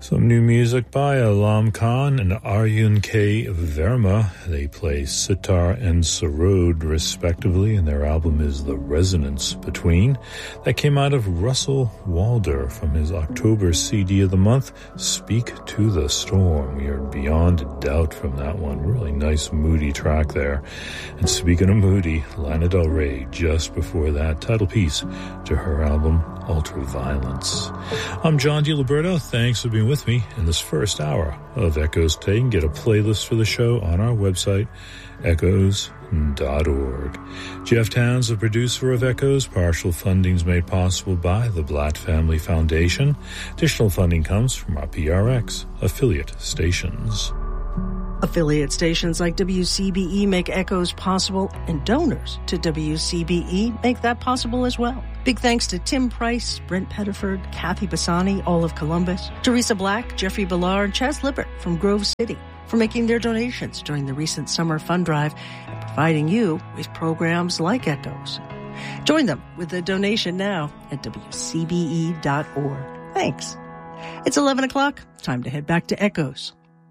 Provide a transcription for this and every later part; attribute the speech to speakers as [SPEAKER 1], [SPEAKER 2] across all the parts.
[SPEAKER 1] Some new music by Alam Khan and Arjun K. Verma. They play sitar and sarod, respectively, and their album is The Resonance Between. That came out of Russell Walder from his October CD of the month, Speak to the Storm. We are beyond doubt from that one. Really nice, moody track there. And speaking of moody, Lana Del Rey, just before that, title piece to her album, Ultraviolence. I'm John DiLiberto. Thanks for being with me in this first hour of Echoes today. You can get a playlist for the show on our website, echoes.org. Jeff Towns, the producer of Echoes. Partial funding is made possible by the Blatt Family Foundation. Additional funding comes from our PRX affiliate stations.
[SPEAKER 2] Affiliate stations like WCBE make Echoes possible, and donors to WCBE make that possible as well. Big thanks to Tim Price, Brent Pettiford, Kathy Bassani, all of Columbus, Teresa Black, Jeffrey Ballard, Chaz Lippert from Grove City for making their donations during the recent summer fund drive and providing you with programs like Echoes. Join them with a donation now at WCBE.org. Thanks. It's 11 o'clock. Time to head back to Echoes.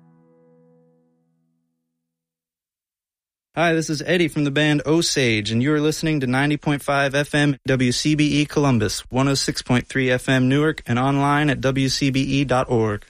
[SPEAKER 3] Hi, this is Eddie from the band Osage, and you are listening to 90.5 FM WCBE Columbus, 106.3 FM Newark, and online at WCBE.org.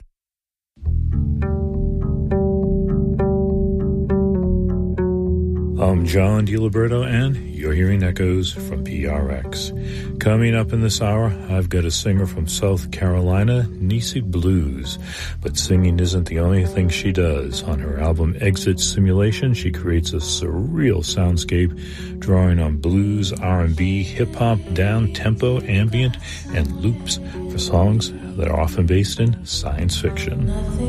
[SPEAKER 1] I'm John DiLiberto, and you're hearing Echoes from PRX. Coming up in this hour, I've got a singer from South Carolina, Nisi Blues. But singing isn't the only thing she does. On her album Exit Simulation, she creates a surreal soundscape, drawing on blues, R&B, hip-hop, down-tempo, ambient, and loops for songs that are often based in science fiction.